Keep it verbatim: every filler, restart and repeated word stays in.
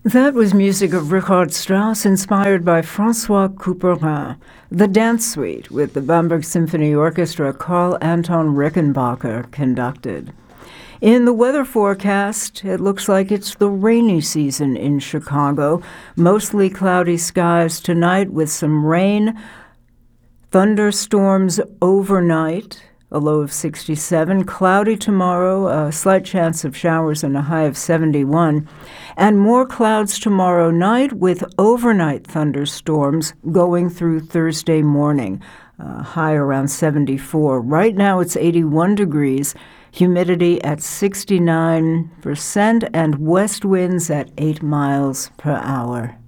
That was music of Richard Strauss inspired by François Couperin, The Dance Suite with the Bamberg Symphony Orchestra Carl Anton Rickenbacker conducted. In the weather forecast, it looks like it's the rainy season in Chicago. Mostly cloudy skies tonight with some rain, thunderstorms overnight, a low of sixty-seven, cloudy tomorrow, a slight chance of showers and a high of seventy-one, and more clouds tomorrow night with overnight thunderstorms going through Thursday morning, uh, high around seventy-four. Right now it's eighty-one degrees, humidity at sixty-nine percent, and west winds at eight miles per hour.